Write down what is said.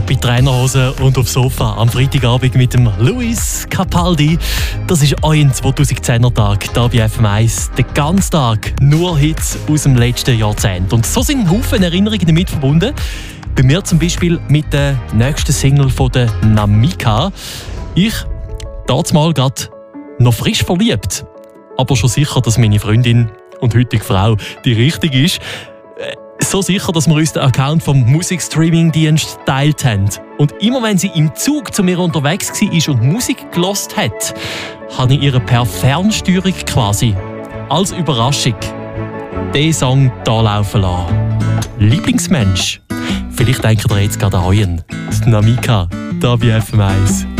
bei Trainerhosen und aufs Sofa am Freitagabend mit dem Luis Capaldi. Das ist euer 2010er Tag, da bei FM1. Den ganzen Tag nur Hits aus dem letzten Jahrzehnt. Und so sind Haufen Erinnerungen damit verbunden. Bei mir zum Beispiel mit der nächsten Single von der Namika. Ich, damals gerade noch frisch verliebt, aber schon sicher, dass meine Freundin und heutige Frau die richtige ist. So sicher, dass wir uns den Account vom Musikstreaming-Dienst geteilt haben. Und immer wenn sie im Zug zu mir unterwegs war und Musik gehört hat, habe ich ihr per Fernsteuerung quasi als Überraschung diesen Song da laufen lassen. Lieblingsmensch. Vielleicht denkt ihr jetzt gerade an euren. Das Namika, da bei FM1.